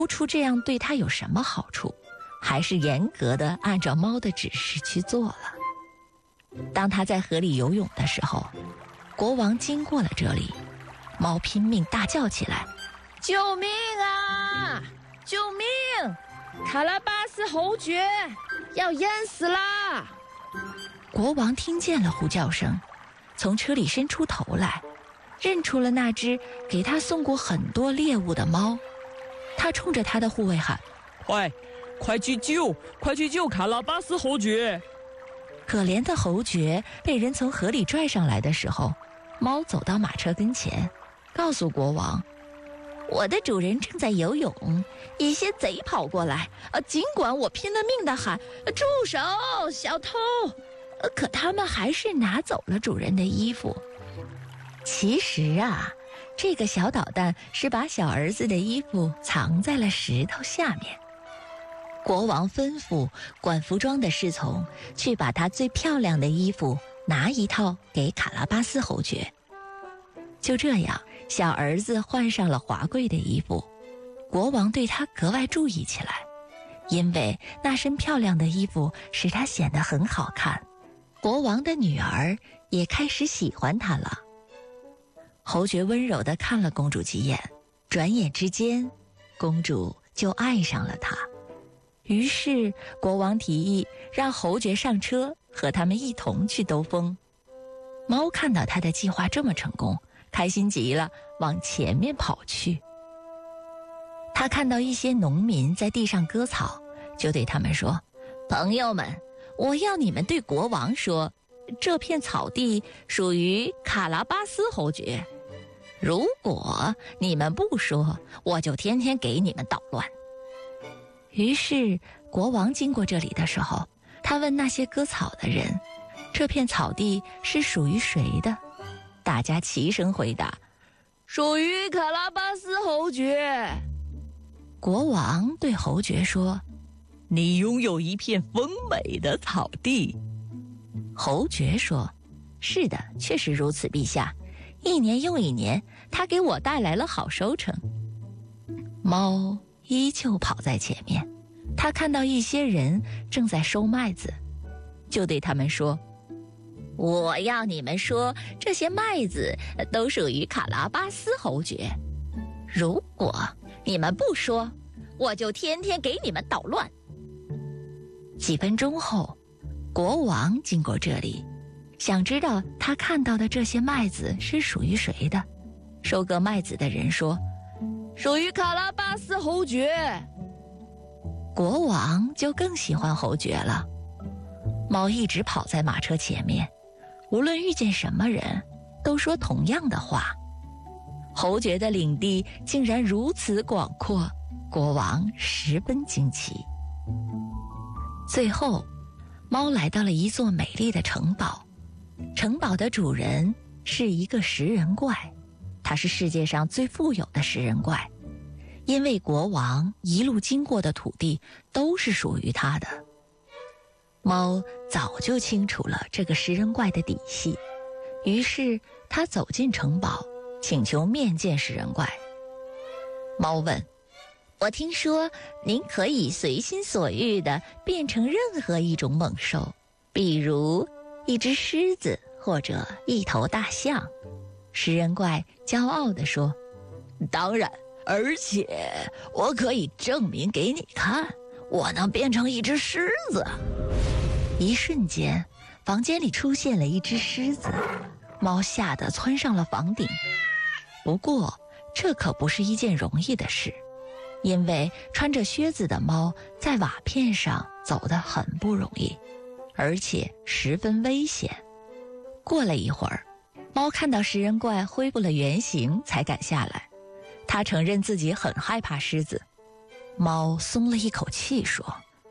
出这样对他有什么好处，还是严格的按照猫的指示去做了。当他在河里游泳的时候，国王经过了这里，猫拼命大叫起来： 救命啊！救命！卡拉巴斯侯爵要淹死啦！ 国王听见了呼叫声，从车里伸出头来，认出了那只给他送过很多猎物的猫。他冲着他的护卫喊： 快去救卡拉巴斯侯爵！ 可怜的侯爵被人从河里拽上来的时候，猫走到马车跟前，告诉国王：我的主人正在游泳，一些贼跑过来，尽管我拼了命地喊住手小偷，可他们还是拿走了主人的衣服。其实啊，这个小捣蛋是把小儿子的衣服藏在了石头下面。国王吩咐管服装的侍从去把他最漂亮的衣服拿一套给卡拉巴斯侯爵。就这样，小儿子换上了华贵的衣服，国王对他格外注意起来，因为那身漂亮的衣服使他显得很好看。国王的女儿也开始喜欢他了。侯爵温柔地看了公主几眼，转眼之间，公主就爱上了他。于是国王提议让侯爵上车，和他们一同去兜风。猫看到他的计划这么成功，开心极了，往前面跑去。他看到一些农民在地上割草，就对他们说：朋友们，我要你们对国王说，这片草地属于卡拉巴斯侯爵。如果你们不说，我就天天给你们捣乱。于是国王经过这里的时候，他问那些割草的人，这片草地是属于谁的？大家齐声回答： 属于卡拉巴斯侯爵。 国王对侯爵说：你拥有一片丰美的草地。侯爵说：是的，确实如此，陛下，一年又一年，他给我带来了好收成。猫依旧跑在前面，他看到一些人正在收麦子，就对他们说：我要你们说，这些麦子都属于卡拉巴斯侯爵。如果你们不说，我就天天给你们捣乱。几分钟后，国王经过这里，想知道他看到的这些麦子是属于谁的。收割麦子的人说： 属于卡拉巴斯侯爵。 国王就更喜欢侯爵了。猫一直跑在马车前面，无论遇见什么人，都说同样的话。侯爵的领地竟然如此广阔，国王十分惊奇。最后，猫来到了一座美丽的城堡，城堡的主人是一个食人怪，他是世界上最富有的食人怪，因为国王一路经过的土地都是属于他的。猫早就清楚了这个食人怪的底细，于是他走进城堡，请求面见食人怪。猫问：我听说您可以随心所欲地变成任何一种猛兽，比如一只狮子或者一头大象。食人怪骄傲地说：当然，而且我可以证明给你看，我能变成一只狮子。一瞬间，房间里出现了一只狮子，猫吓得窜上了房顶。不过这可不是一件容易的事，因为穿着靴子的猫在瓦片上走得很不容易，而且十分危险。过了一会儿，猫看到食人怪恢复了原形，才敢下来。他承认自己很害怕狮子。猫松了一口气说：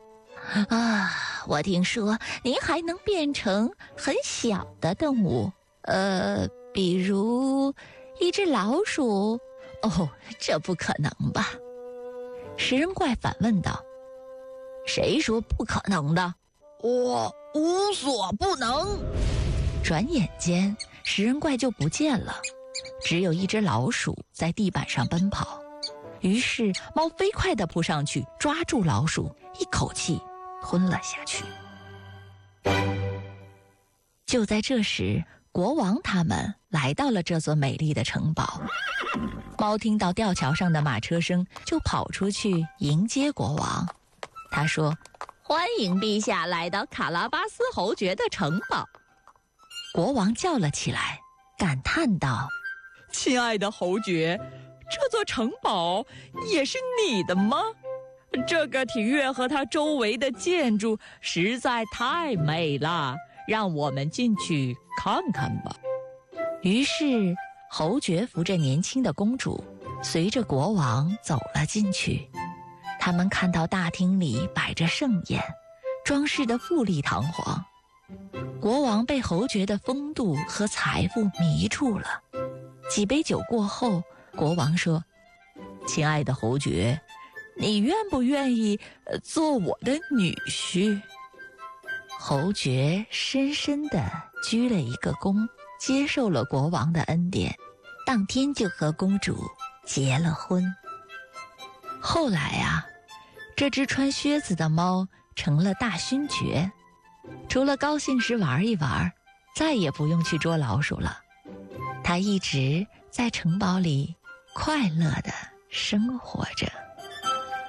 我听说您还能变成很小的动物，比如一只老鼠。哦，这不可能吧？食人怪反问道：谁说不可能的？ 我无所不能。 转眼间，食人怪就不见了，只有一只老鼠在地板上奔跑。 于是猫飞快地扑上去，抓住老鼠，一口气吞了下去。就在这时，国王他们来到了这座美丽的城堡。猫听到吊桥上的马车声，就跑出去迎接国王。他说：“欢迎陛下来到卡拉巴斯侯爵的城堡。”国王叫了起来，感叹道：“ 亲爱的侯爵，这座城堡也是你的吗？这个庭院和它周围的建筑实在太美了，让我们进去看看吧。” 于是侯爵扶着年轻的公主，随着国王走了进去。他们看到大厅里摆着盛宴，装饰得富丽堂皇。国王被侯爵的风度和财富迷住了。几杯酒过后，国王说：“亲爱的侯爵，你愿不愿意做我的女婿？”侯爵深深地鞠了一个躬，接受了国王的恩典，当天就和公主结了婚。后来啊，这只穿靴子的猫成了大勋爵，除了高兴时玩一玩，再也不用去捉老鼠了。它一直在城堡里快乐地生活着。